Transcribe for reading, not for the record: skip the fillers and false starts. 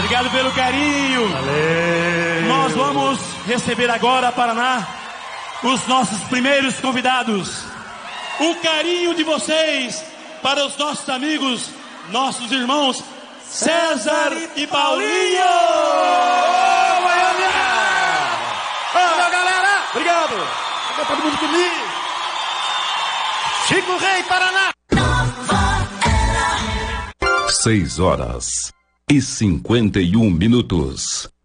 Obrigado pelo carinho. Valeu. Nós vamos receber agora, Paraná, os nossos primeiros convidados. O carinho de vocês para os nossos amigos, nossos irmãos César e Paulinho. Valeu, galera. Obrigado. Fica todo mundo comigo. Chico Rei, Paraná. 6 horas e 51 minutos.